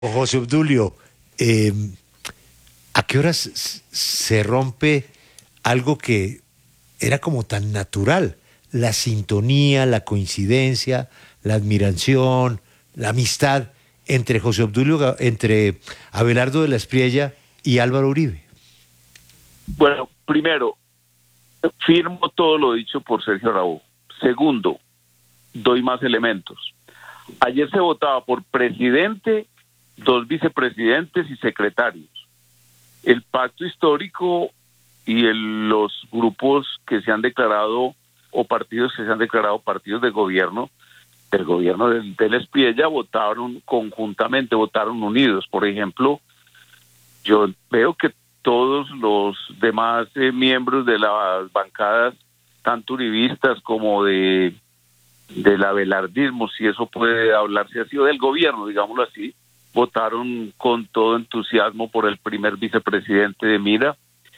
José Obdulio, eh, ¿a qué horas se rompe algo que era como tan natural? La sintonía, la coincidencia, la admiración, la amistad entre José Obdulio, entre Abelardo de la Espriella y Álvaro Uribe. Bueno, primero, firmo todo lo dicho por Sergio Araújo. Segundo, doy más elementos. Ayer se votaba por presidente, 2 vicepresidentes y secretarios. El pacto histórico y los grupos que se han declarado o partidos que se han declarado partidos de gobierno, del gobierno de la Espriella, votaron conjuntamente, votaron unidos. Por ejemplo, yo veo que todos los demás miembros de las bancadas, tanto uribistas como del abelardismo, si eso puede hablarse así, o del gobierno, digámoslo así, votaron con todo entusiasmo por el primer vicepresidente de Mira.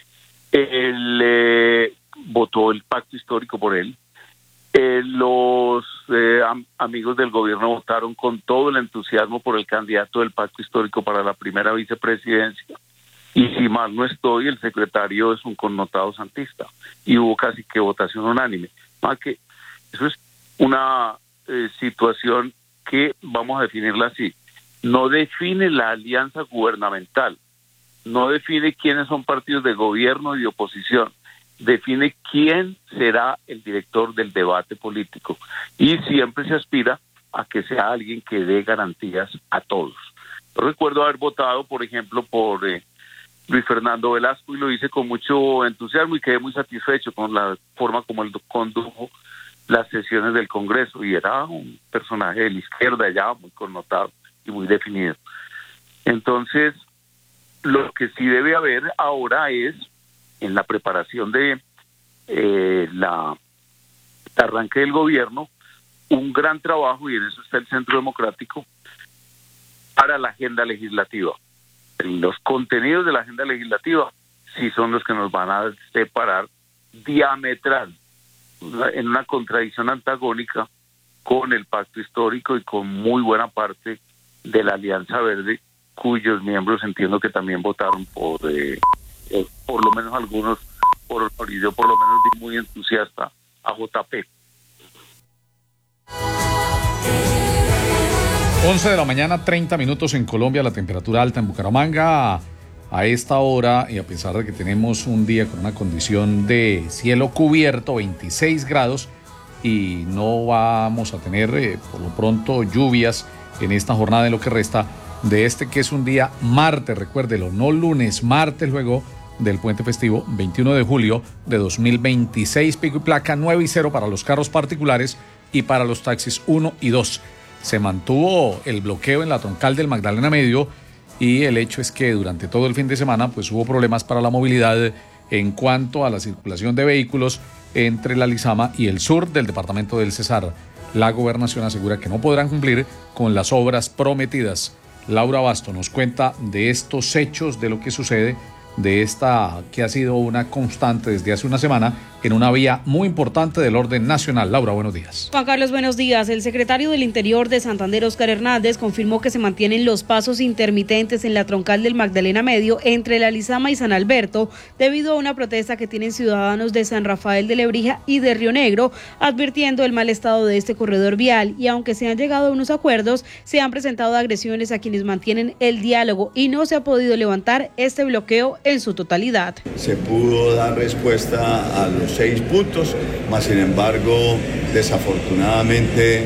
Él votó el pacto histórico por él. Los amigos del gobierno votaron con todo el entusiasmo por el candidato del pacto histórico para la primera vicepresidencia. Y si mal no estoy, el secretario es un connotado santista. Y hubo casi que votación unánime. Más que eso es una situación que, vamos a definirla así, no define la alianza gubernamental, no define quiénes son partidos de gobierno y de oposición, define quién será el director del debate político. Y siempre se aspira a que sea alguien que dé garantías a todos. Yo recuerdo haber votado, por ejemplo, por Luis Fernando Velasco, y lo hice con mucho entusiasmo y quedé muy satisfecho con la forma como él condujo las sesiones del Congreso, y era un personaje de la izquierda ya muy connotado y muy definido. Entonces, lo que sí debe haber ahora es, en la preparación de el arranque del gobierno, un gran trabajo, y en eso está el Centro Democrático, para la agenda legislativa. Los contenidos de la agenda legislativa sí son los que nos van a separar diametral, en una contradicción antagónica con el pacto histórico y con muy buena parte de la Alianza Verde, cuyos miembros entiendo que también votaron por lo menos algunos, por honor, y yo por lo menos vi muy entusiasta a JP. 11 de la mañana, 30 minutos en Colombia, la temperatura alta en Bucaramanga a esta hora, y a pesar de que tenemos un día con una condición de cielo cubierto, 26 grados, y no vamos a tener por lo pronto lluvias en esta jornada, en lo que resta de este, que es un día martes, recuérdelo, no lunes, martes, luego del puente festivo, 21 de julio de 2026, pico y placa 9 y 0 para los carros particulares y para los taxis 1 y 2. Se mantuvo el bloqueo en la troncal del Magdalena Medio, y el hecho es que durante todo el fin de semana pues hubo problemas para la movilidad en cuanto a la circulación de vehículos entre la Lizama y el sur del departamento del Cesar. La gobernación asegura que no podrán cumplir con las obras prometidas. Laura Basto nos cuenta de estos hechos, de lo que sucede, de esta que ha sido una constante desde hace una semana en una vía muy importante del orden nacional. Laura, buenos días. Juan Carlos, buenos días. El secretario del Interior de Santander, Óscar Hernández, confirmó que se mantienen los pasos intermitentes en la troncal del Magdalena Medio entre la Lizama y San Alberto, debido a una protesta que tienen ciudadanos de San Rafael de Lebrija y de Río Negro, advirtiendo el mal estado de este corredor vial. Y aunque se han llegado a unos acuerdos, se han presentado agresiones a quienes mantienen el diálogo y no se ha podido levantar este bloqueo en su totalidad. Se pudo dar respuesta a los 6 puntos, mas sin embargo, desafortunadamente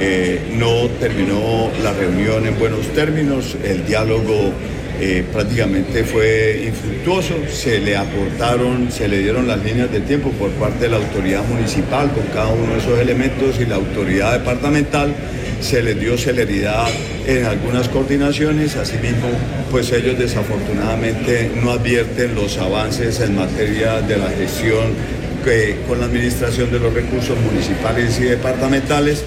no terminó la reunión en buenos términos. El diálogo prácticamente fue infructuoso. Se le aportaron, se le dieron las líneas de tiempo por parte de la autoridad municipal con cada uno de esos elementos, y la autoridad departamental se les dio celeridad en algunas coordinaciones. Asimismo, pues ellos desafortunadamente no advierten los avances en materia de la gestión con la administración de los recursos municipales y departamentales.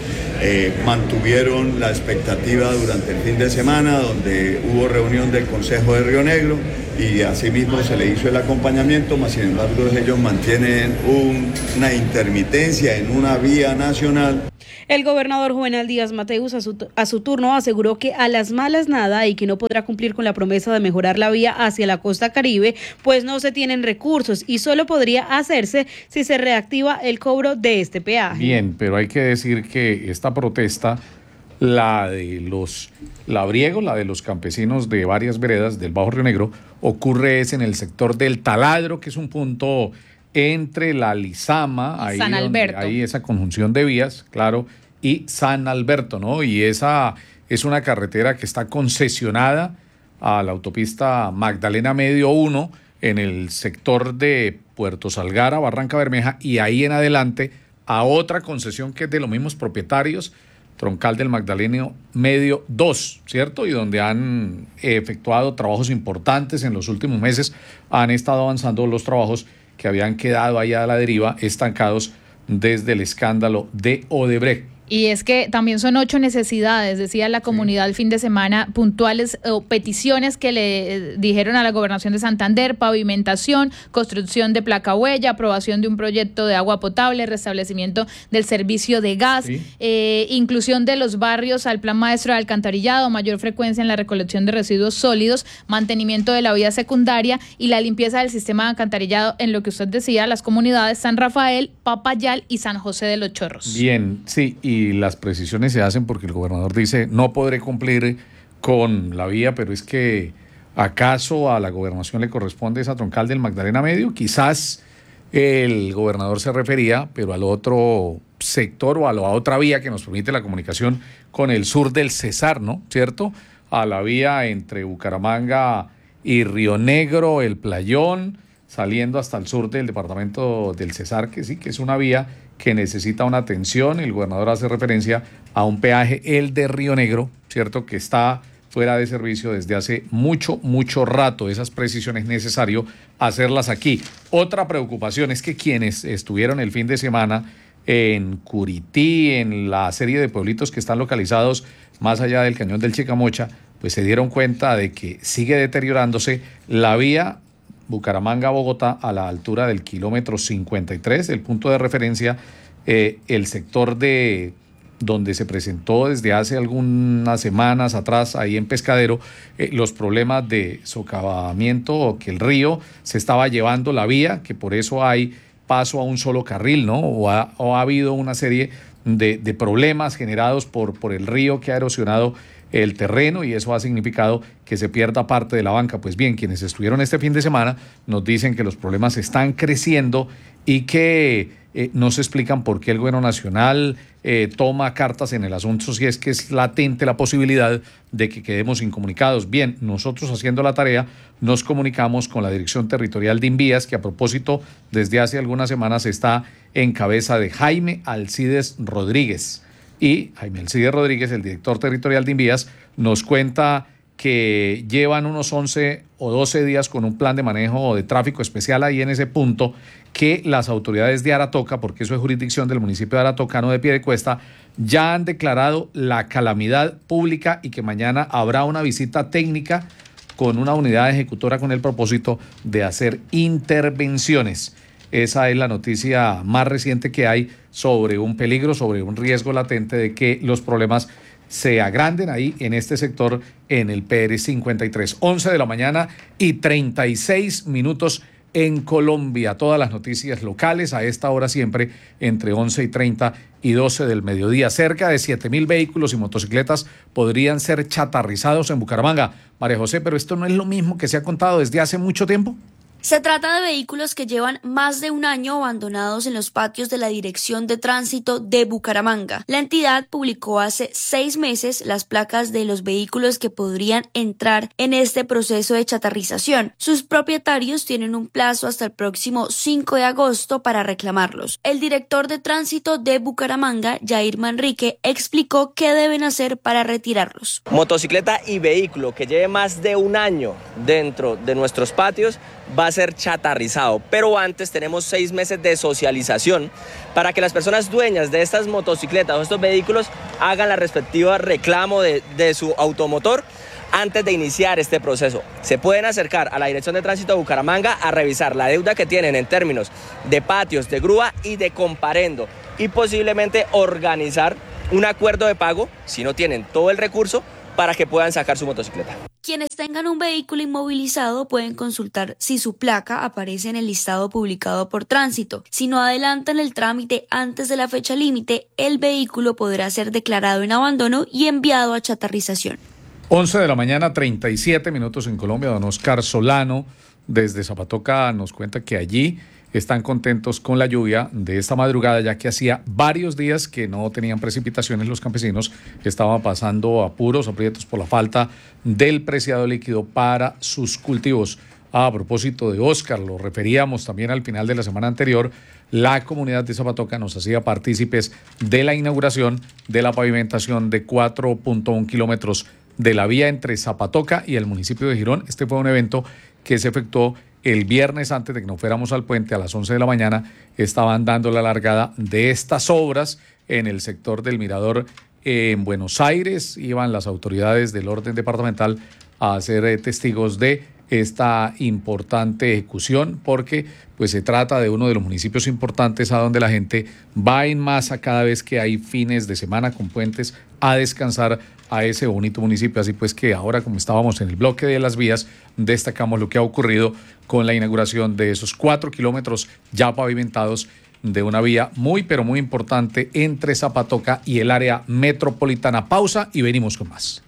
Mantuvieron la expectativa durante el fin de semana, donde hubo reunión del Consejo de Río Negro, y asimismo se le hizo el acompañamiento, mas sin embargo ellos mantienen una intermitencia en una vía nacional. El gobernador Juvenal Díaz Mateus a su turno aseguró que a las malas nada y que no podrá cumplir con la promesa de mejorar la vía hacia la costa Caribe, pues no se tienen recursos y solo podría hacerse si se reactiva el cobro de este peaje. Bien, pero hay que decir que esta protesta, la de los labriegos, la de los campesinos de varias veredas del Bajo Río Negro, ocurre en el sector del Taladro, que es un punto entre la Lizama, ahí San Alberto. Hay esa conjunción de vías, claro, y San Alberto, ¿no? Y esa es una carretera que está concesionada a la autopista Magdalena Medio 1 en el sector de Puerto Salgara, Barranca Bermeja, y ahí en adelante a otra concesión que es de los mismos propietarios, Troncal del Magdalena Medio 2, ¿cierto? Y donde han efectuado trabajos importantes en los últimos meses, han estado avanzando los trabajos que habían quedado ahí a la deriva, estancados desde el escándalo de Odebrecht. Y es que también son 8 necesidades, decía la comunidad el fin de semana, puntuales o peticiones que le dijeron a la Gobernación de Santander: pavimentación, construcción de placa huella, aprobación de un proyecto de agua potable, restablecimiento del servicio de gas, inclusión de los barrios al plan maestro de alcantarillado, mayor frecuencia en la recolección de residuos sólidos, mantenimiento de la vía secundaria y la limpieza del sistema de alcantarillado en lo que usted decía, las comunidades San Rafael, Papayal y San José de los Chorros. Bien, sí, y las precisiones se hacen porque el gobernador dice: no podré cumplir con la vía, pero es que ¿acaso a la gobernación le corresponde esa Troncal del Magdalena Medio? Quizás el gobernador se refería, pero al otro sector o a la otra vía que nos permite la comunicación con el sur del Cesar, ¿no? ¿Cierto? A la vía entre Bucaramanga y Río Negro, el Playón, saliendo hasta el sur del departamento del Cesar, que sí, que es una vía que necesita una atención. El gobernador hace referencia a un peaje, el de Río Negro, ¿cierto?, que está fuera de servicio desde hace mucho rato. Esas precisiones es necesario hacerlas aquí. Otra preocupación es que quienes estuvieron el fin de semana en Curití, en la serie de pueblitos que están localizados más allá del cañón del Chicamocha, pues se dieron cuenta de que sigue deteriorándose la vía Bucaramanga-Bogotá a la altura del kilómetro 53, el punto de referencia, el sector de donde se presentó desde hace algunas semanas atrás, ahí en Pescadero, los problemas de socavamiento, o que el río se estaba llevando la vía, que por eso hay paso a un solo carril, ¿no? O ha habido una serie de problemas generados por el río que ha erosionado el terreno, y eso ha significado que se pierda parte de la banca. Pues bien, quienes estuvieron este fin de semana nos dicen que los problemas están creciendo y que no se explican por qué el gobierno nacional toma cartas en el asunto, si es que es latente la posibilidad de que quedemos incomunicados. Bien, nosotros, haciendo la tarea, nos comunicamos con la Dirección Territorial de Invías, que a propósito desde hace algunas semanas está en cabeza de Jaime Alcides Rodríguez. Y Jaime Alcides Rodríguez, el director territorial de Invías, nos cuenta que llevan unos 11 o 12 días con un plan de manejo de tráfico especial ahí en ese punto, que las autoridades de Aratoca, porque eso es jurisdicción del municipio de Aratoca, no de Piedecuesta, ya han declarado la calamidad pública y que mañana habrá una visita técnica con una unidad ejecutora con el propósito de hacer intervenciones. Esa es la noticia más reciente que hay sobre un peligro, sobre un riesgo latente de que los problemas se agranden ahí en este sector, en el PR 53. 11 de la mañana y 36 minutos en Colombia. Todas las noticias locales a esta hora siempre entre 11:30 y 12 del mediodía. Cerca de 7.000 vehículos y motocicletas podrían ser chatarrizados en Bucaramanga. María José, pero esto no es lo mismo que se ha contado desde hace mucho tiempo. Se trata de vehículos que llevan más de un año abandonados en los patios de la Dirección de Tránsito de Bucaramanga. La entidad publicó hace 6 meses las placas de los vehículos que podrían entrar en este proceso de chatarrización. Sus propietarios tienen un plazo hasta el próximo 5 de agosto para reclamarlos. El director de Tránsito de Bucaramanga, Jair Manrique, explicó qué deben hacer para retirarlos. Motocicleta y vehículo que lleve más de un año dentro de nuestros patios va a ser chatarrizado, pero antes tenemos 6 meses de socialización para que las personas dueñas de estas motocicletas o estos vehículos hagan la respectiva reclamo de su automotor antes de iniciar este proceso. Se pueden acercar a la Dirección de Tránsito de Bucaramanga a revisar la deuda que tienen en términos de patios, de grúa y de comparendo, y posiblemente organizar un acuerdo de pago, si no tienen todo el recurso, para que puedan sacar su motocicleta. Quienes tengan un vehículo inmovilizado pueden consultar si su placa aparece en el listado publicado por Tránsito. Si no adelantan el trámite antes de la fecha límite, el vehículo podrá ser declarado en abandono y enviado a chatarrización. 11 de la mañana, 37 minutos en Colombia. Don Oscar Solano, desde Zapatoca, nos cuenta que allí están contentos con la lluvia de esta madrugada, ya que hacía varios días que no tenían precipitaciones. Los campesinos estaban pasando apuros, aprietos por la falta del preciado líquido para sus cultivos. A propósito de Oscar, lo referíamos también al final de la semana anterior, la comunidad de Zapatoca nos hacía partícipes de la inauguración de la pavimentación de 4.1 kilómetros de la vía entre Zapatoca y el municipio de Girón. Este fue un evento que se efectuó el viernes antes de que nos fuéramos al puente. A las 11 de la mañana estaban dando la largada de estas obras en el sector del Mirador en Buenos Aires. Iban las autoridades del orden departamental a ser testigos de esta importante ejecución, porque pues se trata de uno de los municipios importantes a donde la gente va en masa cada vez que hay fines de semana con puentes a descansar a ese bonito municipio. Así pues que ahora, como estábamos en el bloque de las vías, destacamos lo que ha ocurrido con la inauguración de esos 4 kilómetros ya pavimentados de una vía muy pero muy importante entre Zapatoca y el área metropolitana. Pausa y venimos con más.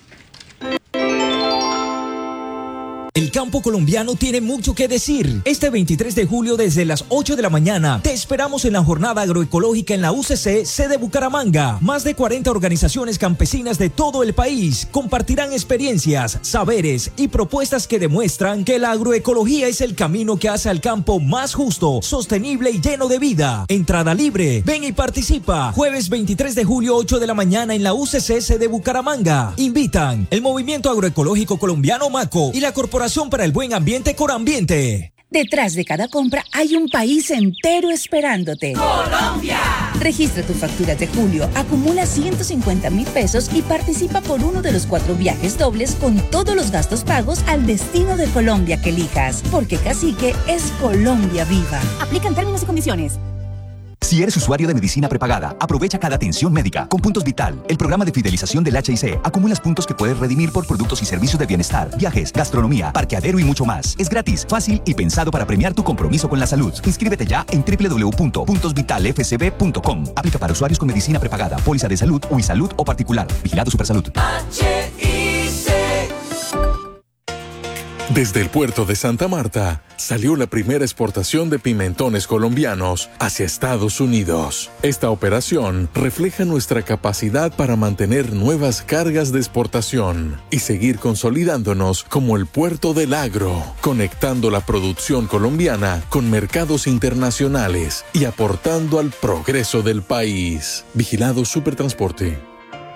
El campo colombiano tiene mucho que decir. Este 23 de julio desde las 8 de la mañana te esperamos en la jornada agroecológica en la UCC, sede Bucaramanga. Más de 40 organizaciones campesinas de todo el país compartirán experiencias, saberes y propuestas que demuestran que la agroecología es el camino que hace al campo más justo, sostenible y lleno de vida. Entrada libre. Ven y participa. Jueves 23 de julio, 8 de la mañana en la UCC, sede Bucaramanga. Invitan el Movimiento Agroecológico Colombiano MACO y la Corporación para el Buen Ambiente Corambiente. Detrás de cada compra hay un país entero esperándote. ¡Colombia! Registra tus facturas de julio, acumula 150.000 pesos y participa por uno de los 4 viajes dobles con todos los gastos pagos al destino de Colombia que elijas. Porque Cacique es Colombia viva. Aplican términos y condiciones. Si eres usuario de medicina prepagada, aprovecha cada atención médica. Con Puntos Vital, el programa de fidelización del HIC, acumulas puntos que puedes redimir por productos y servicios de bienestar, viajes, gastronomía, parqueadero y mucho más. Es gratis, fácil y pensado para premiar tu compromiso con la salud. Inscríbete ya en www.puntosvitalfcb.com. Aplica para usuarios con medicina prepagada, póliza de salud, Uisalud o particular. Vigilado Supersalud. Desde el puerto de Santa Marta salió la primera exportación de pimentones colombianos hacia Estados Unidos. Esta operación refleja nuestra capacidad para mantener nuevas cargas de exportación y seguir consolidándonos como el puerto del agro, conectando la producción colombiana con mercados internacionales y aportando al progreso del país. Vigilado Supertransporte.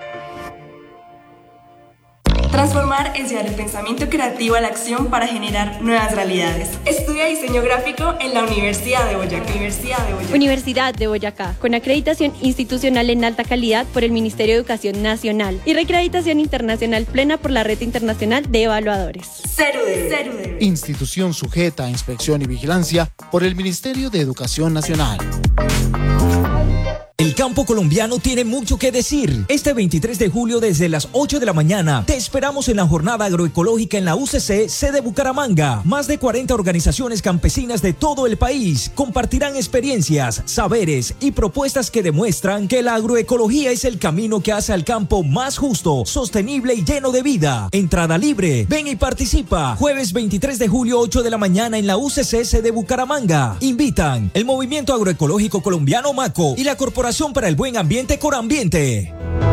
Transformar es llevar el pensamiento creativo a la acción para generar nuevas realidades. Estudia diseño gráfico en la Universidad de Boyacá. Universidad de Boyacá, con acreditación institucional en alta calidad por el Ministerio de Educación Nacional y reacreditación internacional plena por la Red Internacional de Evaluadores. CERUDEV. Institución sujeta a inspección y vigilancia por el Ministerio de Educación Nacional. El campo colombiano tiene mucho que decir. Este 23 de julio desde las 8 de la mañana te esperamos en la jornada agroecológica en la UCC, sede Bucaramanga. Más de 40 organizaciones campesinas de todo el país compartirán experiencias, saberes y propuestas que demuestran que la agroecología es el camino que hace al campo más justo, sostenible y lleno de vida. Entrada libre. Ven y participa. Jueves 23 de julio, 8 de la mañana en la UCC, sede Bucaramanga. Invitan el Movimiento Agroecológico Colombiano MACO y la Corporación para el Buen Ambiente Corambiente.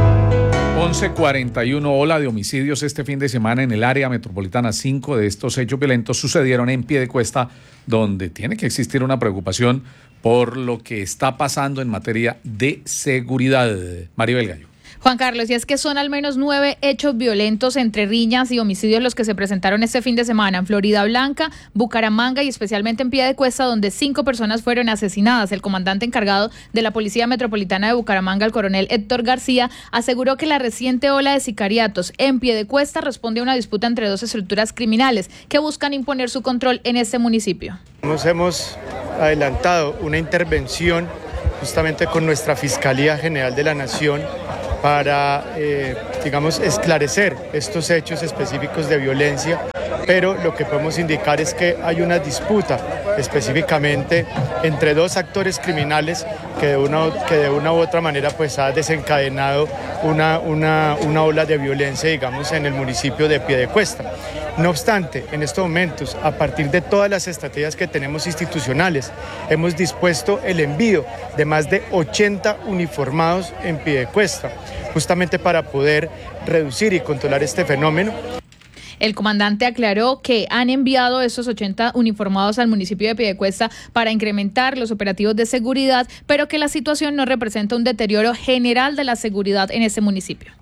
11:41, ola de homicidios este fin de semana en el área metropolitana. 5 de estos hechos violentos sucedieron en Piedecuesta, donde tiene que existir una preocupación por lo que está pasando en materia de seguridad. Maribel Gallo. Juan Carlos, y es que son al menos 9 hechos violentos entre riñas y homicidios los que se presentaron este fin de semana en Florida Blanca, Bucaramanga y especialmente en Piedecuesta, donde 5 personas fueron asesinadas. El comandante encargado de la Policía Metropolitana de Bucaramanga, el coronel Héctor García, aseguró que la reciente ola de sicariatos en Piedecuesta responde a una disputa entre 2 estructuras criminales que buscan imponer su control en este municipio. Nos hemos adelantado una intervención justamente con nuestra Fiscalía General de la Nación para, digamos, esclarecer estos hechos específicos de violencia, pero lo que podemos indicar es que hay una disputa específicamente entre dos actores criminales que de una u otra manera pues ha desencadenado una ola de violencia, digamos, en el municipio de Piedecuesta. No obstante, en estos momentos, a partir de todas las estrategias que tenemos institucionales, hemos dispuesto el envío de más de 80 uniformados en Piedecuesta, justamente para poder reducir y controlar este fenómeno. El comandante aclaró que han enviado esos 80 uniformados al municipio de Piedecuesta para incrementar los operativos de seguridad, pero que la situación no representa un deterioro general de la seguridad en ese municipio.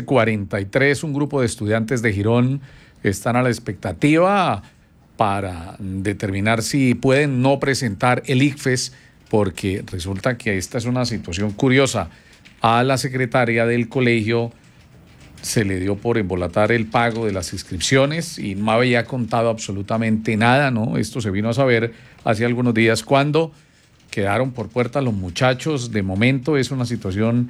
11:43, un grupo de estudiantes de Girón están a la expectativa para determinar si pueden no presentar el ICFES, porque resulta que esta es una situación curiosa. A la secretaria del colegio se le dio por embolatar el pago de las inscripciones y no había contado absolutamente nada, ¿no? Esto se vino a saber hace algunos días cuando quedaron por puerta los muchachos. De momento es una situación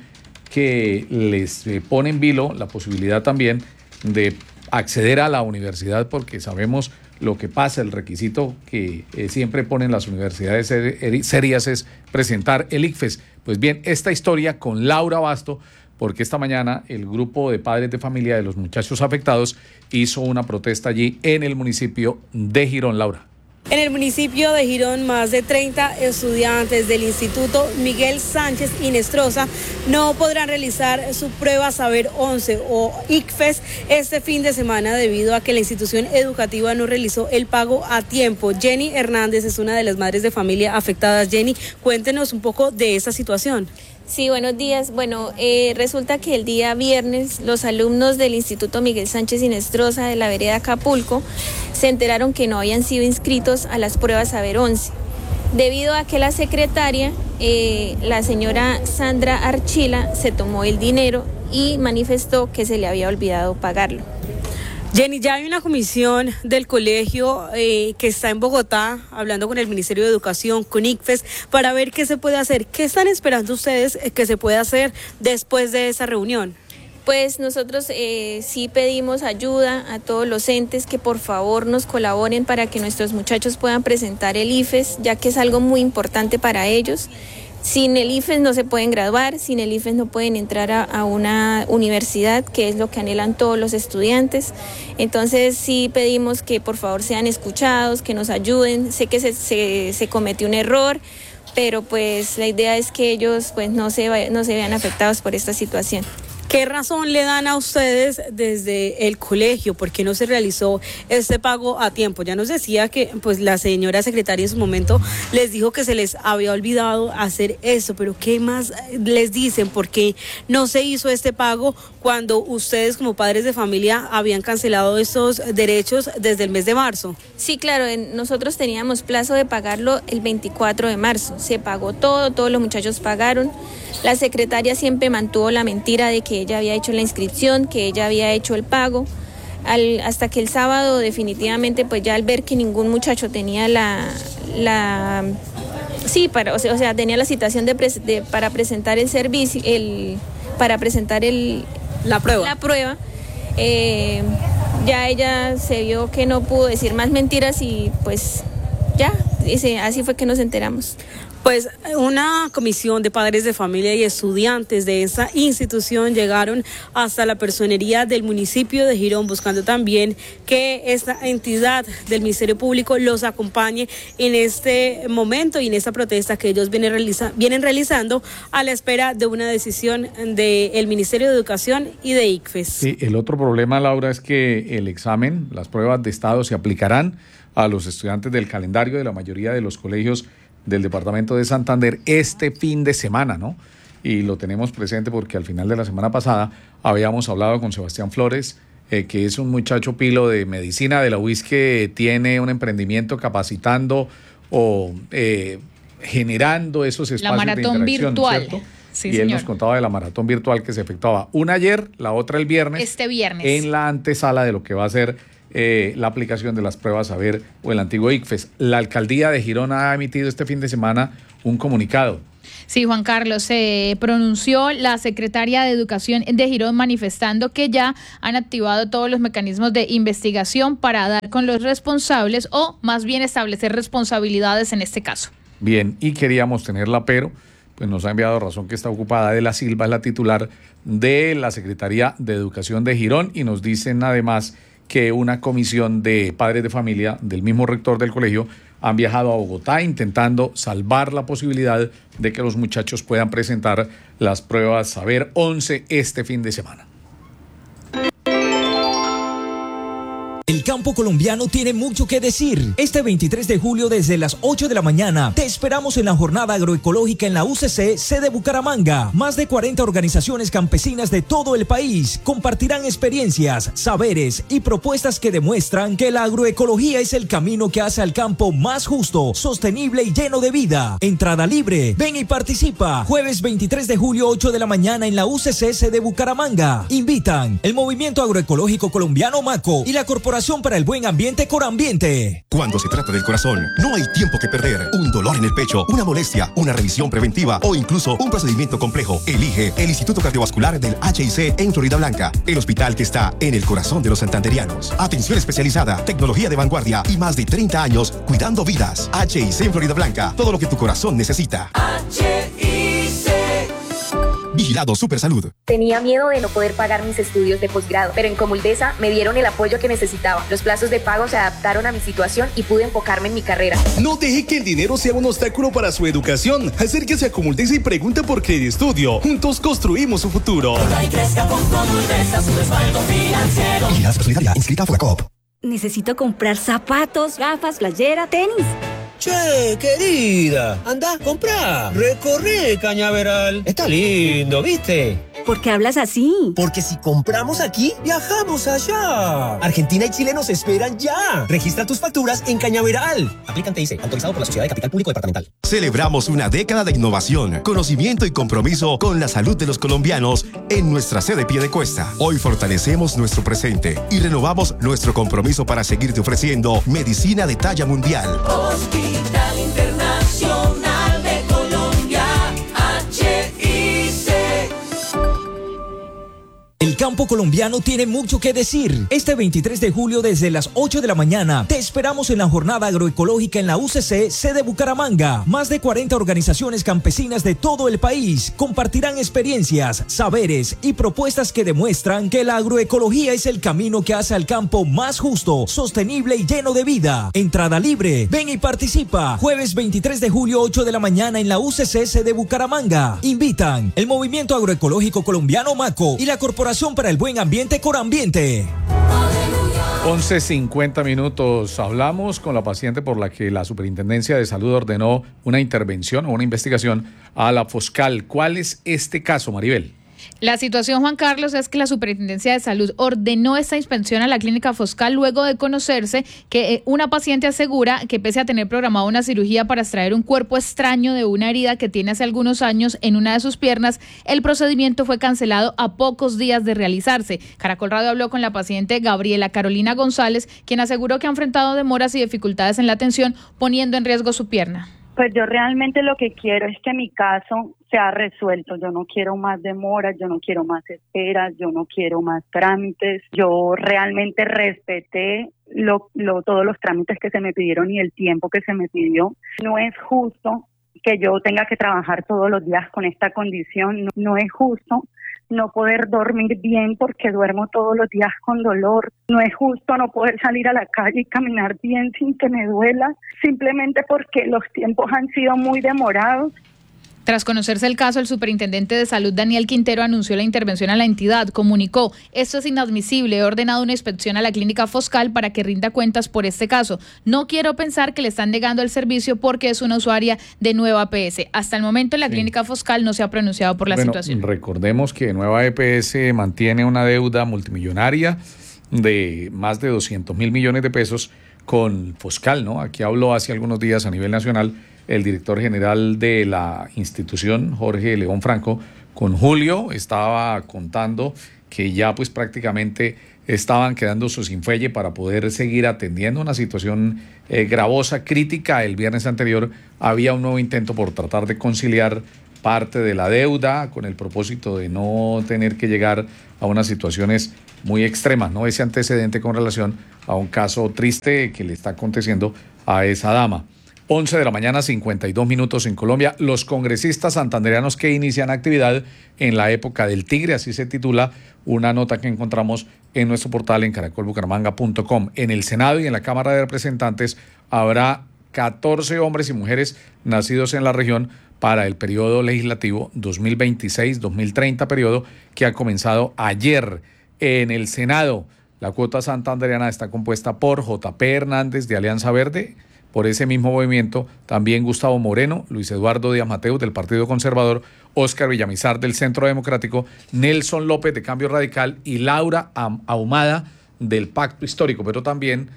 que les pone en vilo la posibilidad también de acceder a la universidad, porque sabemos lo que pasa. El requisito que siempre ponen las universidades serias es presentar el ICFES. Pues bien, esta historia con Laura Basto, porque esta mañana el grupo de padres de familia de los muchachos afectados hizo una protesta allí en el municipio de Girón. Laura. En el municipio de Girón, más de 30 estudiantes del Instituto Miguel Sánchez Hinestrosa no podrán realizar su prueba Saber 11 o ICFES este fin de semana debido a que la institución educativa no realizó el pago a tiempo. Jenny Hernández es una de las madres de familia afectadas. Jenny, cuéntenos un poco de esa situación. Sí, buenos días. Bueno, resulta que el día viernes los alumnos del Instituto Miguel Sánchez Hinestrosa de la vereda Acapulco se enteraron que no habían sido inscritos a las pruebas Saber 11, debido a que la secretaria, la señora Sandra Archila, se tomó el dinero y manifestó que se le había olvidado pagarlo. Jenny, ya hay una comisión del colegio que está en Bogotá hablando con el Ministerio de Educación, con ICFES, para ver qué se puede hacer. ¿Qué están esperando ustedes que se pueda hacer después de esa reunión? Pues nosotros sí pedimos ayuda a todos los entes que por favor nos colaboren para que nuestros muchachos puedan presentar el ICFES, ya que es algo muy importante para ellos. Sin el ICFES no se pueden graduar, sin el ICFES no pueden entrar a una universidad, que es lo que anhelan todos los estudiantes. Entonces sí pedimos que por favor sean escuchados, que nos ayuden. Sé que se cometió un error, pero pues la idea es que ellos pues no se vean afectados por esta situación. ¿Qué razón le dan a ustedes desde el colegio? ¿Por qué no se realizó este pago a tiempo? Ya nos decía que pues la señora secretaria en su momento les dijo que se les había olvidado hacer eso, pero ¿qué más les dicen? ¿Por qué no se hizo este pago cuando ustedes como padres de familia habían cancelado estos derechos desde el mes de marzo? Sí, claro, nosotros teníamos plazo de pagarlo el 24 de marzo. Se pagó todo, todos los muchachos pagaron. La secretaria siempre mantuvo la mentira de que ella había hecho la inscripción, que ella había hecho el pago, hasta que el sábado definitivamente, pues ya al ver que ningún muchacho tenía tenía la citación para presentar el servicio, para presentar la prueba, ya ella se vio que no pudo decir más mentiras y pues ya, así fue que nos enteramos. Pues una comisión de padres de familia y estudiantes de esa institución llegaron hasta la personería del municipio de Girón buscando también que esta entidad del Ministerio Público los acompañe en este momento y en esta protesta que ellos vienen realizando a la espera de una decisión del Ministerio de Educación y de ICFES. Sí, el otro problema, Laura, es que el examen, las pruebas de estado se aplicarán a los estudiantes del calendario de la mayoría de los colegios del departamento de Santander este fin de semana, ¿no? Y lo tenemos presente porque al final de la semana pasada habíamos hablado con Sebastián Flores, que es un muchacho pilo de medicina de la UIS que tiene un emprendimiento capacitando o generando esos espacios de interacción. La maratón virtual. ¿Cierto? Sí, y él nos contaba de la maratón virtual que se efectuaba una ayer, la otra el viernes. Este viernes. En la antesala de lo que va a ser la aplicación de las pruebas Saber o el antiguo ICFES. La alcaldía de Girón ha emitido este fin de semana un comunicado Sí, Juan Carlos, se pronunció la secretaria de Educación de Girón manifestando que ya han activado todos los mecanismos de investigación para dar con los responsables o más bien establecer responsabilidades en este caso. Bien, y queríamos tenerla, pero pues nos ha enviado razón que está ocupada. Adela Silva es la titular de la Secretaría de Educación de Girón y nos dicen además que una comisión de padres de familia del mismo rector del colegio han viajado a Bogotá intentando salvar la posibilidad de que los muchachos puedan presentar las pruebas Saber 11 este fin de semana. El campo colombiano tiene mucho que decir. Este 23 de julio desde las 8 de la mañana te esperamos en la jornada agroecológica en la UCC, sede Bucaramanga. Más de 40 organizaciones campesinas de todo el país compartirán experiencias, saberes y propuestas que demuestran que la agroecología es el camino que hace al campo más justo, sostenible y lleno de vida. Entrada libre. Ven y participa. Jueves 23 de julio, 8 de la mañana en la UCC, sede Bucaramanga. Invitan el Movimiento Agroecológico Colombiano MACO y la Corporación para el Buen Ambiente Corambiente. Cuando se trata del corazón, no hay tiempo que perder. Un dolor en el pecho, una molestia, una revisión preventiva o incluso un procedimiento complejo. Elige el Instituto Cardiovascular del HIC en Florida Blanca, el hospital que está en el corazón de los santanderianos. Atención especializada, tecnología de vanguardia y más de 30 años cuidando vidas. HIC en Florida Blanca, todo lo que tu corazón necesita. Vigilado Supersalud. Tenía miedo de no poder pagar mis estudios de posgrado, pero en Comuldesa me dieron el apoyo que necesitaba. Los plazos de pago se adaptaron a mi situación y pude enfocarme en mi carrera. No deje que el dinero sea un obstáculo para su educación. Acérquese a Comuldesa y pregunte por Credit Studio. Juntos construimos su futuro. Vigilado Supersolidaria, inscrita a Fogacop. Necesito comprar zapatos, gafas, playera, tenis. Che, querida, anda, comprá, recorre Cañaveral. Está lindo, ¿viste? ¿Por qué hablas así? Porque si compramos aquí, viajamos allá. Argentina y Chile nos esperan ya. Registra tus facturas en Cañaveral. Aplican TIC, autorizado por la Sociedad de Capital Público Departamental. Celebramos una década de innovación, conocimiento y compromiso con la salud de los colombianos en nuestra sede Piedecuesta. Hoy fortalecemos nuestro presente y renovamos nuestro compromiso para seguirte ofreciendo medicina de talla mundial. Hospital Internacional de Colombia, HIC. El campo colombiano tiene mucho que decir. Este 23 de julio desde las 8 de la mañana te esperamos en la jornada agroecológica en la UCC, sede Bucaramanga. Más de 40 organizaciones campesinas de todo el país compartirán experiencias, saberes y propuestas que demuestran que la agroecología es el camino que hace al campo más justo, sostenible y lleno de vida. Entrada libre. Ven y participa. Jueves 23 de julio, 8 de la mañana en la UCC, sede Bucaramanga. Invitan el Movimiento Agroecológico Colombiano MACO y la Corporación para el Buen Ambiente Corambiente. 11:50 minutos. Hablamos con la paciente por la que la Superintendencia de Salud ordenó una intervención o una investigación a la Foscal. ¿Cuál es este caso, Maribel? La situación, Juan Carlos, es que la Superintendencia de Salud ordenó esta inspección a la clínica Foscal luego de conocerse que una paciente asegura que pese a tener programada una cirugía para extraer un cuerpo extraño de una herida que tiene hace algunos años en una de sus piernas, el procedimiento fue cancelado a pocos días de realizarse. Caracol Radio habló con la paciente Gabriela Carolina González, quien aseguró que ha enfrentado demoras y dificultades en la atención, poniendo en riesgo su pierna. Pues yo realmente lo que quiero es que mi caso sea resuelto. Yo no quiero más demoras, yo no quiero más esperas, yo no quiero más trámites. Yo realmente respeté todos los trámites que se me pidieron y el tiempo que se me pidió. No es justo que yo tenga que trabajar todos los días con esta condición. No es justo no poder dormir bien porque duermo todos los días con dolor. No es justo no poder salir a la calle y caminar bien sin que me duela, simplemente porque los tiempos han sido muy demorados. Tras conocerse el caso, el superintendente de salud Daniel Quintero anunció la intervención a la entidad. Comunicó: esto es inadmisible, he ordenado una inspección a la clínica Foscal para que rinda cuentas por este caso. No quiero pensar que le están negando el servicio porque es una usuaria de Nueva EPS. Hasta el momento la clínica Foscal no se ha pronunciado por la situación. Recordemos que Nueva EPS mantiene una deuda multimillonaria de más de 200.000 millones de pesos con Foscal, ¿no? Aquí habló hace algunos días a nivel nacional el director general de la institución, Jorge León Franco, con Julio. Estaba contando que ya pues prácticamente estaban quedándose sin fuelle para poder seguir atendiendo una situación gravosa, crítica. El viernes anterior había un nuevo intento por tratar de conciliar parte de la deuda con el propósito de no tener que llegar a unas situaciones muy extremas, ¿no? Ese antecedente con relación a un caso triste que le está aconteciendo a esa dama. 11 de la mañana, 52 minutos en Colombia. Los congresistas santandereanos que inician actividad en la época del tigre, así se titula una nota que encontramos en nuestro portal en caracolbucaramanga.com. En el Senado y en la Cámara de Representantes habrá 14 hombres y mujeres nacidos en la región para el periodo legislativo 2026-2030, periodo que ha comenzado ayer. En el Senado, la cuota santandereana está compuesta por JP Hernández de Alianza Verde, por ese mismo movimiento, también Gustavo Moreno, Luis Eduardo Díaz Mateus del Partido Conservador, Óscar Villamizar del Centro Democrático, Nelson López de Cambio Radical y Laura Ahumada del Pacto Histórico. Pero también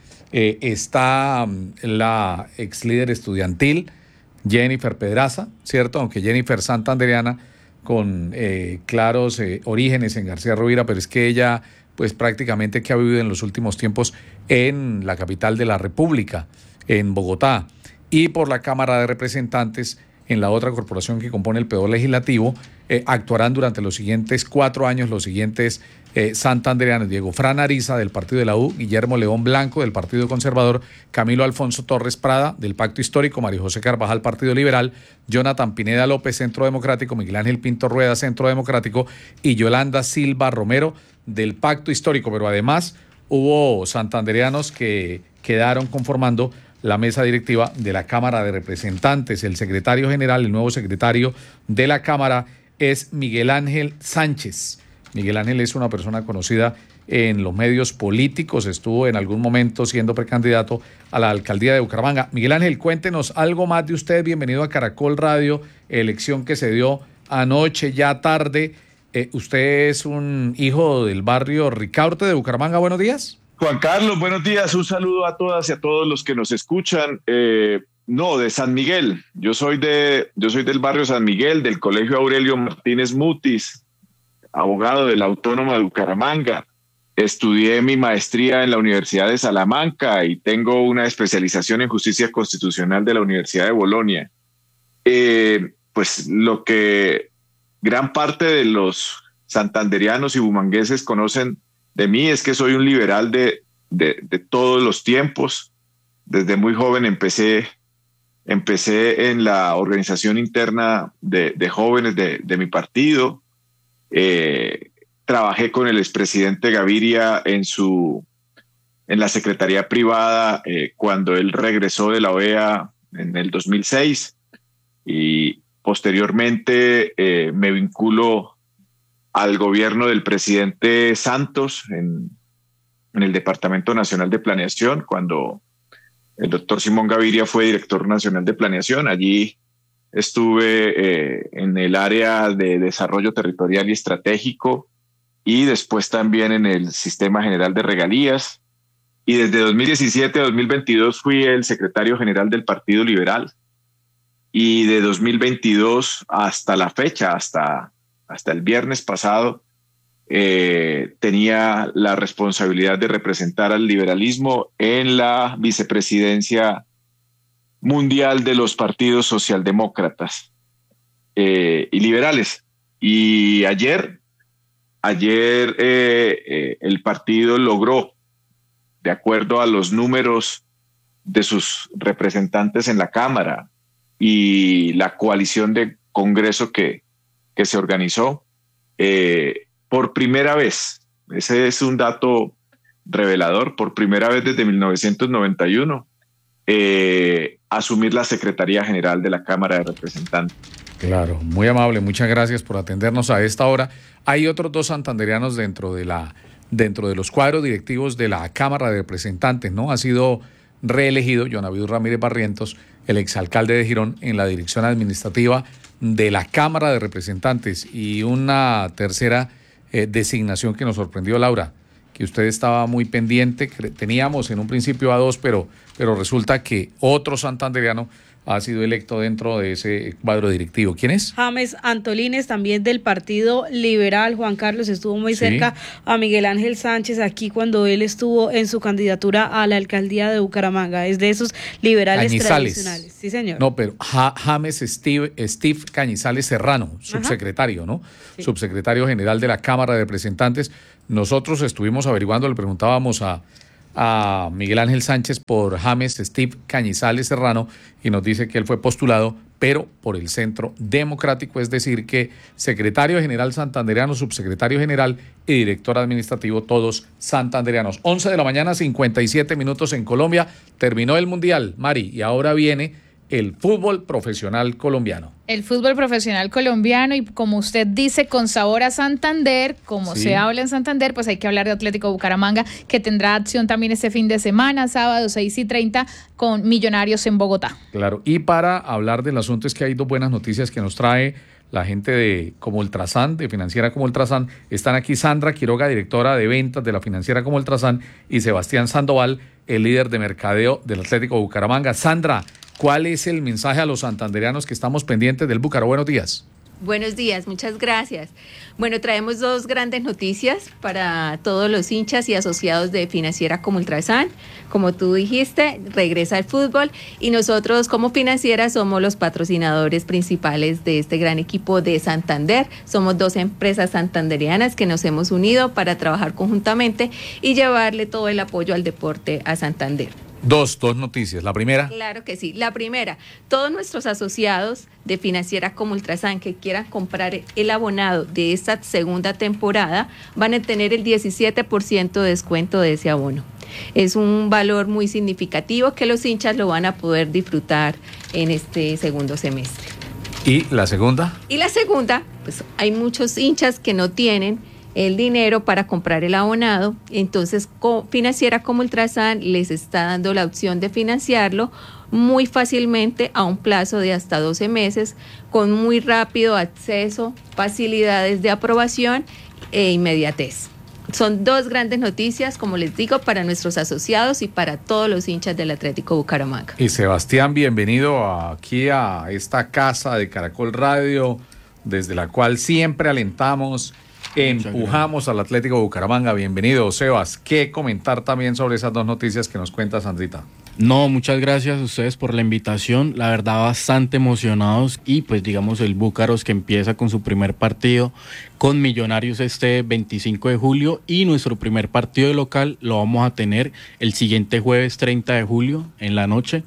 está la ex líder estudiantil, Jennifer Pedraza, ¿cierto? Aunque Jennifer santandereana con claros orígenes en García Rovira, pero es que ella pues prácticamente que ha vivido en los últimos tiempos en la capital de la República, en Bogotá. Y por la Cámara de Representantes, en la otra corporación que compone el Poder Legislativo, actuarán durante los siguientes 4 años los siguientes santandereanos: Diego Fran Ariza del Partido de la U, Guillermo León Blanco del Partido Conservador, Camilo Alfonso Torres Prada del Pacto Histórico, María José Carvajal Partido Liberal, Jonathan Pineda López Centro Democrático, Miguel Ángel Pinto Rueda Centro Democrático y Yolanda Silva Romero del Pacto Histórico. Pero además hubo santandereanos que quedaron conformando la mesa directiva de la Cámara de Representantes. El secretario general, el nuevo secretario de la Cámara es Miguel Ángel Sánchez. Miguel Ángel es una persona conocida en los medios políticos, estuvo en algún momento siendo precandidato a la alcaldía de Bucaramanga. Miguel Ángel, cuéntenos algo más de usted. Bienvenido a Caracol Radio, elección que se dio anoche, ya tarde. Usted es un hijo del barrio Ricaurte de Bucaramanga. Buenos días. Juan Carlos, buenos días. Un saludo a todas y a todos los que nos escuchan. No, de San Miguel. Yo soy del barrio San Miguel, del Colegio Aurelio Martínez Mutis, abogado de la Autónoma de Bucaramanga. Estudié mi maestría en la Universidad de Salamanca y tengo una especialización en justicia constitucional de la Universidad de Bolonia. Pues lo que gran parte de los santandereanos y bumangueses conocen de mí es que soy un liberal de todos los tiempos. Desde muy joven empecé en la organización interna de jóvenes de mi partido. Trabajé con el expresidente Gaviria en la secretaría privada cuando él regresó de la OEA en el 2006 y posteriormente me vinculo al gobierno del presidente Santos en el Departamento Nacional de Planeación, cuando el doctor Simón Gaviria fue director nacional de Planeación. Allí estuve en el área de desarrollo territorial y estratégico y después también en el Sistema General de Regalías. Y desde 2017 a 2022 fui el secretario general del Partido Liberal. Y de 2022 hasta la fecha, hasta el viernes pasado, tenía la responsabilidad de representar al liberalismo en la vicepresidencia mundial de los partidos socialdemócratas y liberales. Y ayer el partido logró, de acuerdo a los números de sus representantes en la Cámara y la coalición de Congreso que se organizó, por primera vez, ese es un dato revelador, por primera vez desde 1991, asumir la Secretaría General de la Cámara de Representantes. Claro, muy amable, muchas gracias por atendernos a esta hora. Hay otros 2 santandereanos dentro de los cuadros directivos de la Cámara de Representantes, ¿no? Ha sido reelegido John Abiud Ramírez Barrientos, el exalcalde de Girón, en la dirección administrativa de la Cámara de Representantes. Y una tercera designación que nos sorprendió, Laura, que usted estaba muy pendiente. Teníamos en un principio a 2, pero resulta que otro santandereano ha sido electo dentro de ese cuadro directivo. ¿Quién es? James Antolines, también del Partido Liberal. Juan Carlos estuvo muy cerca a Miguel Ángel Sánchez aquí cuando él estuvo en su candidatura a la alcaldía de Bucaramanga. Es de esos liberales Cañizales. tradicionales. Sí, señor. No, pero James Steve Cañizales Serrano, subsecretario, ¿no? Sí. Subsecretario general de la Cámara de Representantes. Nosotros estuvimos averiguando, le preguntábamos a Miguel Ángel Sánchez por James Steve Cañizales Serrano y nos dice que él fue postulado, pero por el Centro Democrático, es decir, que secretario general santandereano, subsecretario general y director administrativo, todos santandereanos. 11 de la mañana, 57 minutos en Colombia. Terminó el Mundial, Mari, y ahora viene el fútbol profesional colombiano. El fútbol profesional colombiano y como usted dice, con sabor a Santander, como se habla en Santander, pues hay que hablar de Atlético Bucaramanga, que tendrá acción también este fin de semana, sábado 6:30, con Millonarios en Bogotá. Claro, y para hablar del asunto es que hay dos buenas noticias que nos trae la gente de Comultrasan, de Financiera Comultrasan. Están aquí Sandra Quiroga, directora de ventas de la Financiera Comultrasan, y Sebastián Sandoval, el líder de mercadeo del Atlético Bucaramanga. Sandra, ¿cuál es el mensaje a los santandereanos que estamos pendientes del Búcaro? Buenos días. Buenos días, muchas gracias. Bueno, traemos dos grandes noticias para todos los hinchas y asociados de Financiera Comultrasan. Como tú dijiste, regresa el fútbol y nosotros como Financiera somos los patrocinadores principales de este gran equipo de Santander. Somos dos empresas santandereanas que nos hemos unido para trabajar conjuntamente y llevarle todo el apoyo al deporte a Santander. Dos noticias. La primera. Claro que sí. La primera, todos nuestros asociados de Financiera Comultrasan que quieran comprar el abonado de esta segunda temporada van a tener el 17% de descuento de ese abono. Es un valor muy significativo que los hinchas lo van a poder disfrutar en este segundo semestre. ¿Y la segunda? Y la segunda, pues hay muchos hinchas que no tienen el dinero para comprar el abonado, entonces Financiera Comultrasan les está dando la opción de financiarlo muy fácilmente a un plazo de hasta 12 meses, con muy rápido acceso, facilidades de aprobación e inmediatez. Son dos grandes noticias, como les digo, para nuestros asociados y para todos los hinchas del Atlético Bucaramanga. Y Sebastián, bienvenido aquí a esta casa de Caracol Radio, desde la cual siempre alentamos, empujamos al Atlético Bucaramanga. Bienvenido, Sebas. ¿Qué comentar también sobre esas dos noticias que nos cuenta Sandrita? No, muchas gracias a ustedes por la invitación, la verdad bastante emocionados y pues digamos el Búcaros que empieza con su primer partido con Millonarios este 25 de julio y nuestro primer partido de local lo vamos a tener el siguiente jueves 30 de julio en la noche.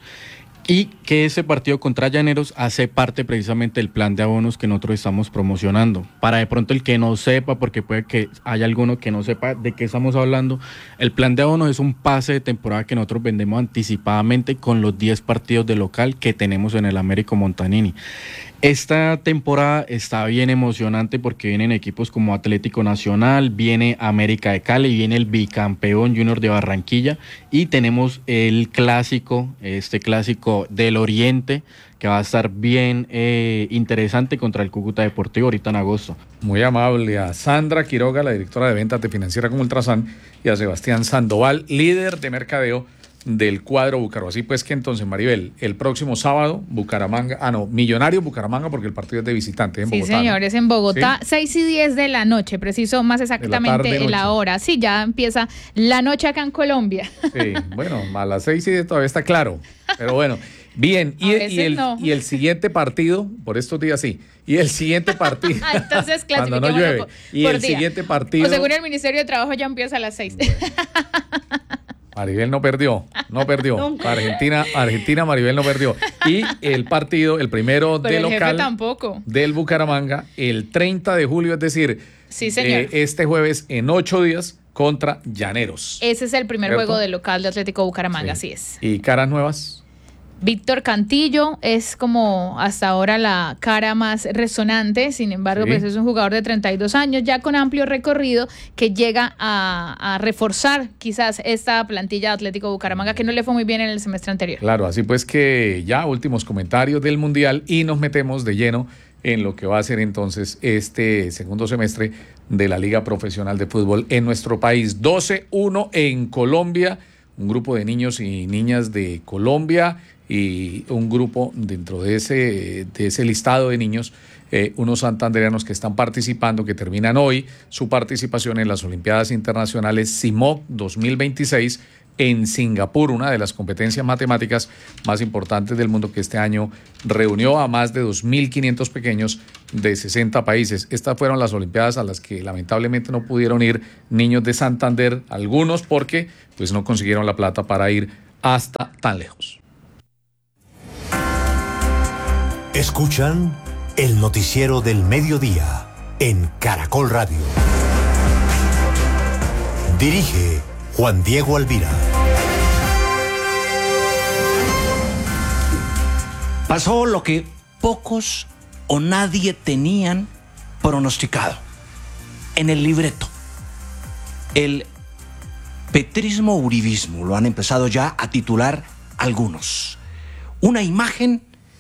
Y que ese partido contra Llaneros hace parte precisamente del plan de abonos que nosotros estamos promocionando. Para de pronto el que no sepa, porque puede que haya alguno que no sepa de qué estamos hablando, el plan de abonos es un pase de temporada que nosotros vendemos anticipadamente con los 10 partidos de local que tenemos en el Américo Montanini. Esta temporada está bien emocionante porque vienen equipos como Atlético Nacional, viene América de Cali, viene el bicampeón Junior de Barranquilla y tenemos el clásico, este clásico del Oriente que va a estar bien interesante contra el Cúcuta Deportivo ahorita en agosto. Muy amable a Sandra Quiroga, la directora de ventas de Financiera Comultrasan, y a Sebastián Sandoval, líder de mercadeo del cuadro Búcaro. Así pues que entonces, Maribel, el próximo sábado, Millonarios Bucaramanga, porque el partido es de visitante en Bogotá. Sí, señor, ¿no? Es en Bogotá, ¿Sí? 6:10 de la noche, preciso más exactamente la hora. Sí, ya empieza la noche acá en Colombia. Sí, bueno, a las 6:10 todavía está claro, pero bueno. Bien, y el siguiente partido, por estos días sí, y el siguiente partido, entonces cuando no llueve, y el día. Siguiente partido. O según el Ministerio de Trabajo ya empieza a las 6. Bueno. Maribel no perdió. Argentina, Maribel no perdió. Y el partido, el primero de local del Bucaramanga, el 30 de julio, es decir, sí, señor. Este jueves en 8 días contra Llaneros. Ese es el primer juego de local de Atlético Bucaramanga, sí. Así es. ¿Y caras nuevas? Víctor Cantillo es como hasta ahora la cara más resonante, sin embargo, pues es un jugador de 32 años, ya con amplio recorrido, que llega a reforzar quizás esta plantilla de Atlético Bucaramanga, que no le fue muy bien en el semestre anterior. Claro, así pues que ya últimos comentarios del Mundial y nos metemos de lleno en lo que va a ser entonces este segundo semestre de la Liga Profesional de Fútbol en nuestro país. 12-1 en Colombia, un grupo de niños y niñas de Colombia y un grupo dentro de ese listado de niños, unos santandereanos que están participando, que terminan hoy su participación en las Olimpiadas Internacionales CIMOC 2026 en Singapur, una de las competencias matemáticas más importantes del mundo, que este año reunió a más de 2.500 pequeños de 60 países. Estas fueron las Olimpiadas a las que lamentablemente no pudieron ir niños de Santander, algunos porque pues no consiguieron la plata para ir hasta tan lejos. Escuchan el noticiero del mediodía en Caracol Radio. Dirige Juan Diego Alvira. Pasó lo que pocos o nadie tenían pronosticado en el libreto. El petrismo-uribismo, lo han empezado ya a titular algunos. Una imagen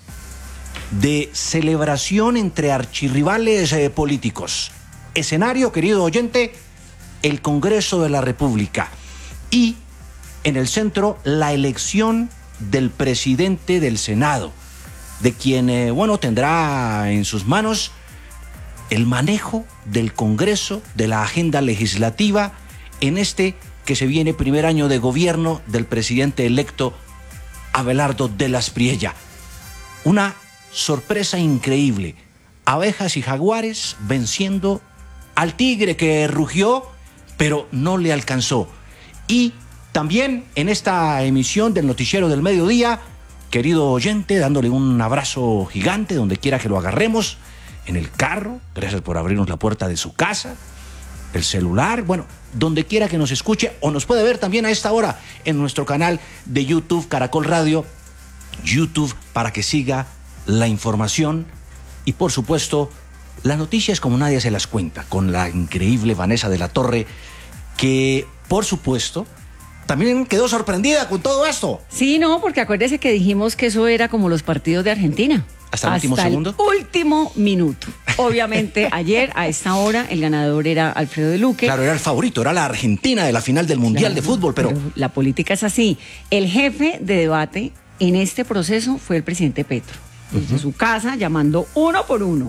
de celebración entre archirrivales políticos. Escenario, querido oyente, el Congreso de la República. Y en el centro, la elección del presidente del Senado, de quien, tendrá en sus manos el manejo del Congreso, de la agenda legislativa, en este que se viene primer año de gobierno del presidente electo Abelardo de las Priella. Una sorpresa increíble. Abejas y jaguares venciendo al tigre que rugió, pero no le alcanzó. Y también en esta emisión del Noticiero del Mediodía, querido oyente, dándole un abrazo gigante donde quiera que lo agarremos, en el carro, gracias por abrirnos la puerta de su casa, el celular, donde quiera que nos escuche o nos puede ver también a esta hora en nuestro canal de YouTube, Caracol Radio, YouTube, para que siga la información y, por supuesto, las noticias como nadie se las cuenta, con la increíble Vanessa de la Torre, que, por supuesto, también quedó sorprendida con todo esto. Sí, no, porque acuérdese que dijimos que eso era como los partidos de Argentina. ¿Hasta el último segundo? Último minuto. Obviamente, ayer, a esta hora, el ganador era Alfredo de Luque. Claro, era el favorito, era la Argentina de la final del Mundial de Fútbol, pero la política es así. El jefe de debate en este proceso fue el presidente Petro. Desde su casa, llamando uno por uno,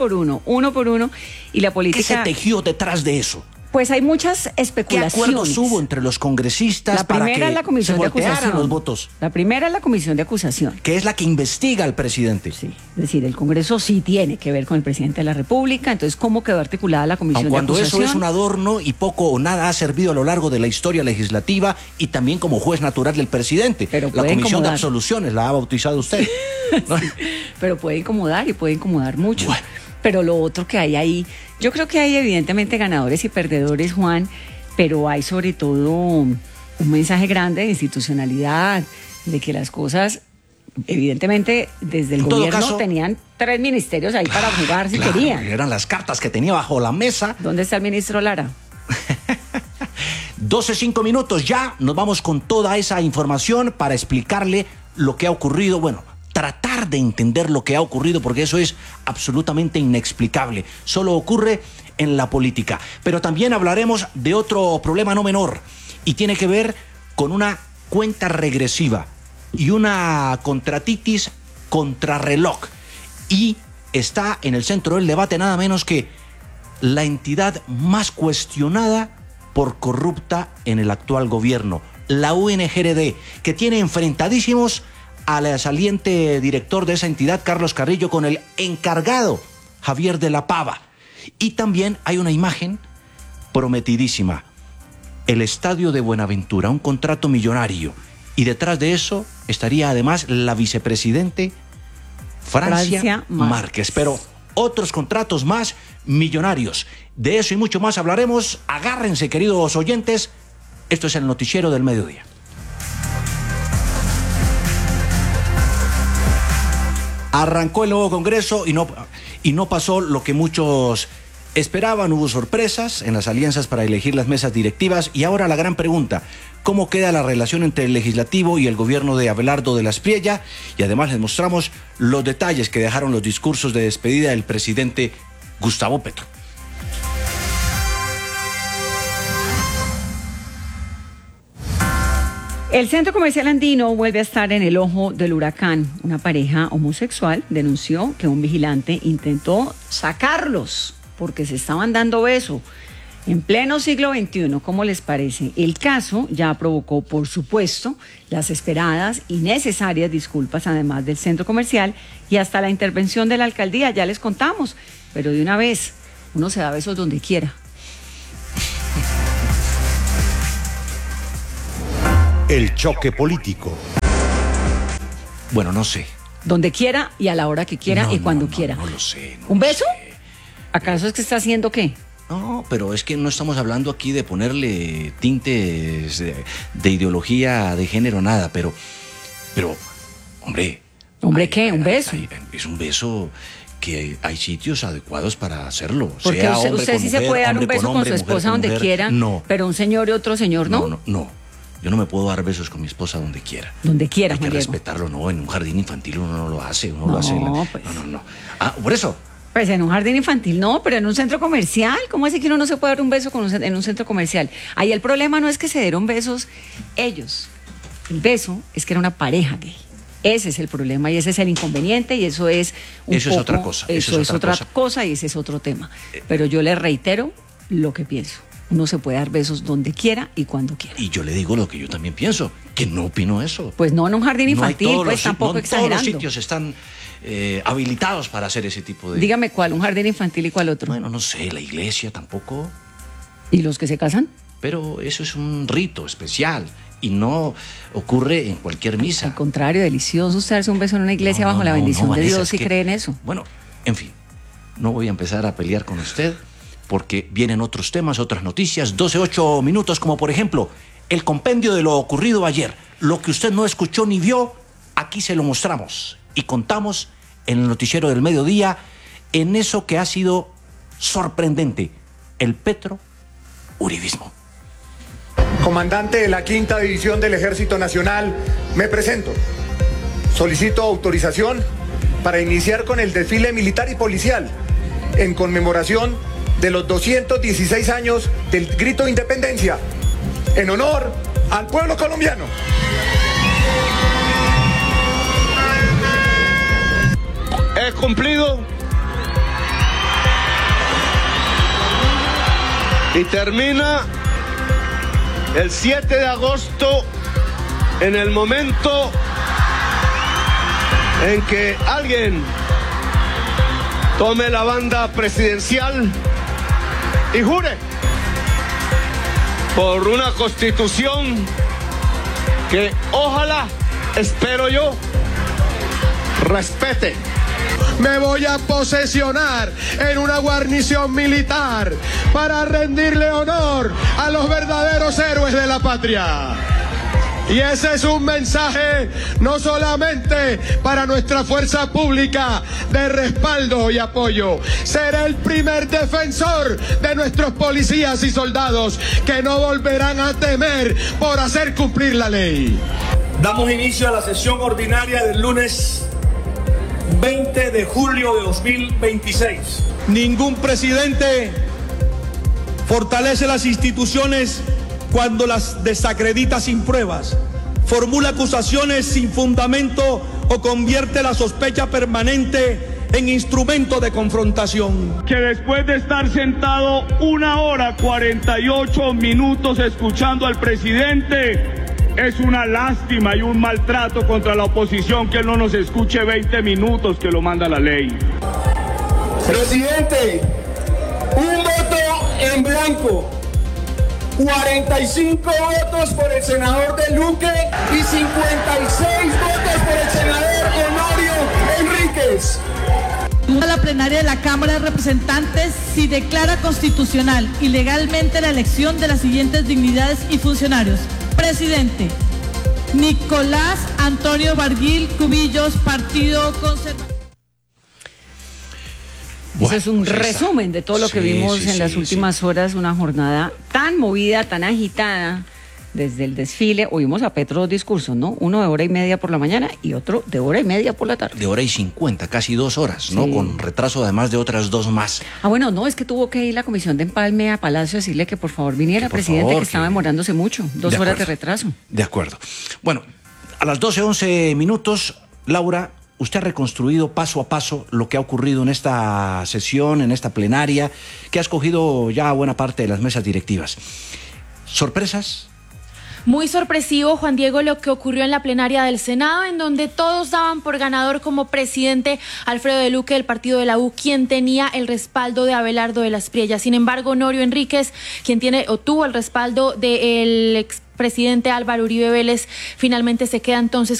y la política... ¿Qué se tejió detrás de eso? Pues hay muchas especulaciones. ¿Qué acuerdos hubo entre los congresistas para que es la comisión se de voltearan acusación. los votos? La primera es la comisión de acusación. Que es la que investiga al presidente. Sí, es decir, el Congreso sí tiene que ver con el presidente de la República, entonces ¿cómo quedó articulada la comisión de acusación? Cuando eso es un adorno y poco o nada ha servido a lo largo de la historia legislativa y también como juez natural del presidente. Pero la comisión de absoluciones la ha bautizado usted. Sí, pero puede incomodar y puede incomodar mucho. Bueno. Pero lo otro que hay ahí, yo creo que hay evidentemente ganadores y perdedores, Juan, pero hay sobre todo un mensaje grande de institucionalidad, de que las cosas, evidentemente, desde el gobierno tenían 3 ministerios ahí para jugar si querían. Eran las cartas que tenía bajo la mesa. ¿Dónde está el ministro Lara? 12:05 minutos, ya nos vamos con toda esa información para explicarle lo que ha ocurrido, tratar de entender lo que ha ocurrido, porque eso es absolutamente inexplicable. Solo ocurre en la política. Pero también hablaremos de otro problema no menor, y tiene que ver con una cuenta regresiva y una contratitis contrarreloj. Y está en el centro del debate nada menos que la entidad más cuestionada por corrupta en el actual gobierno, la UNGRD, que tiene enfrentadísimos al saliente director de esa entidad, Carlos Carrillo, con el encargado, Javier de la Pava. Y también hay una imagen prometidísima, el Estadio de Buenaventura, un contrato millonario. Y detrás de eso estaría además la vicepresidente Francia Márquez. Pero otros contratos más millonarios. De eso y mucho más hablaremos. Agárrense, queridos oyentes. Esto es el Noticiero del Mediodía. Arrancó el nuevo Congreso y no pasó lo que muchos esperaban. Hubo sorpresas en las alianzas para elegir las mesas directivas. Y ahora la gran pregunta: ¿cómo queda la relación entre el legislativo y el gobierno de Abelardo de las Priella? Y además les mostramos los detalles que dejaron los discursos de despedida del presidente Gustavo Petro. El Centro Comercial Andino vuelve a estar en el ojo del huracán. Una pareja homosexual denunció que un vigilante intentó sacarlos porque se estaban dando beso en pleno siglo XXI. ¿Cómo les parece? El caso ya provocó, por supuesto, las esperadas y necesarias disculpas, además del centro comercial y hasta la intervención de la alcaldía. Ya les contamos, pero de una vez, uno se da besos donde quiera. El choque político. Bueno, no sé. Donde quiera y a la hora que quiera y cuando quiera. No lo sé. ¿Un beso? ¿Acaso es que está haciendo qué? No, pero es que no estamos hablando aquí de ponerle tintes de ideología de género, nada, pero, hombre. ¿Hombre qué? ¿Un beso? Es un beso que hay sitios adecuados para hacerlo. Porque sea usted sí se puede dar un beso con su esposa donde quiera, no. Pero un señor y otro señor no. No. Yo no me puedo dar besos con mi esposa donde quiera. Donde quiera, Hay que respetarlo, no. En un jardín infantil uno no lo hace. Uno lo hace. Pues. No. Ah, por eso. Pues en un jardín infantil no, pero en un centro comercial. ¿Cómo es que uno no se puede dar un beso en un centro comercial? Ahí el problema no es que se dieron besos ellos. El beso es que era una pareja gay. Ese es el problema y ese es el inconveniente y eso es es otra cosa. Eso es otra cosa y ese es otro tema. Pero yo le reitero lo que pienso. Uno se puede dar besos donde quiera y cuando quiera. Y yo le digo lo que yo también pienso, que no opino eso. Pues no en un jardín infantil, pues tampoco exagerando. Todos los sitios están habilitados para hacer ese tipo de... Dígame cuál, un jardín infantil y cuál otro. Bueno, no sé, la iglesia tampoco. ¿Y los que se casan? Pero eso es un rito especial y no ocurre en cualquier misa. Al contrario, delicioso usted darse un beso en una iglesia bajo la bendición de Dios, si cree en eso. Bueno, en fin, no voy a empezar a pelear con usted porque vienen otros temas, otras noticias, 12:08 minutos, como por ejemplo, el compendio de lo ocurrido ayer. Lo que usted no escuchó ni vio, aquí se lo mostramos y contamos en el noticiero del mediodía en eso que ha sido sorprendente, el petrouribismo. Comandante de la 5ª División del Ejército Nacional, me presento. Solicito autorización para iniciar con el desfile militar y policial en conmemoración de los 216 años del Grito de Independencia, en honor al pueblo colombiano. He cumplido y termina el 7 de agosto en el momento en que alguien tome la banda presidencial y jure por una constitución que ojalá, espero yo, respete. Me voy a posesionar en una guarnición militar para rendirle honor a los verdaderos héroes de la patria. Y ese es un mensaje no solamente para nuestra fuerza pública de respaldo y apoyo. Seré el primer defensor de nuestros policías y soldados que no volverán a temer por hacer cumplir la ley. Damos inicio a la sesión ordinaria del lunes 20 de julio de 2026. Ningún presidente fortalece las instituciones cuando las desacredita sin pruebas, formula acusaciones sin fundamento o convierte la sospecha permanente en instrumento de confrontación. Que después de estar sentado 1 hora 48 minutos escuchando al presidente, es una lástima y un maltrato contra la oposición que él no nos escuche 20 minutos que lo manda la ley. Presidente, un voto en blanco. 45 votos por el senador de Luque y 56 votos por el senador Honorio Enríquez. A la plenaria de la Cámara de Representantes si declara constitucional y legalmente la elección de las siguientes dignidades y funcionarios. Presidente, Nicolás Antonio Barguil Cubillos, Partido Conservador. Ese es un resumen de todo lo que vimos en las últimas horas, una jornada tan movida, tan agitada, desde el desfile. Oímos a Petro 2 discursos, ¿no? Uno de 1:30 por la mañana y otro de 1:30 por la tarde. De 1:50, casi 2 horas, ¿no? Sí. Con retraso además de otras 2 más. Bueno, no, es que tuvo que ir la comisión de empalme a Palacio a decirle que por favor viniera, presidente, favor, que estaba demorándose mucho, 2 horas de retraso. De acuerdo. Bueno, a las 12:11 minutos, Laura, usted ha reconstruido paso a paso lo que ha ocurrido en esta sesión, en esta plenaria, que ha escogido ya buena parte de las mesas directivas. ¿Sorpresas? Muy sorpresivo, Juan Diego, lo que ocurrió en la plenaria del Senado, en donde todos daban por ganador como presidente Alfredo de Luque del partido de la U, quien tenía el respaldo de Abelardo de las Priellas. Sin embargo, Honorio Enríquez, quien tuvo el respaldo del expresidente Álvaro Uribe Vélez, finalmente se queda entonces